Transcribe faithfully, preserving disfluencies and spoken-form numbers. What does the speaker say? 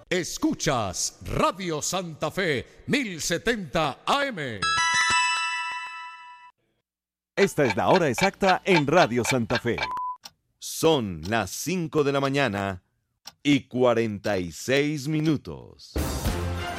Escuchas Radio Santa Fe mil setenta A M. Esta es la hora exacta en Radio Santa Fe. Son las cinco de la mañana y cuarenta y seis minutos.